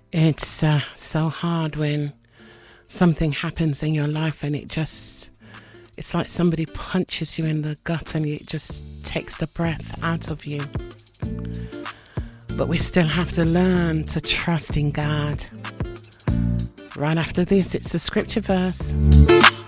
It's so hard when something happens in your life and it's like somebody punches you in the gut and it just takes the breath out of you. But we still have to learn to trust in God. Right after this, it's the scripture verse.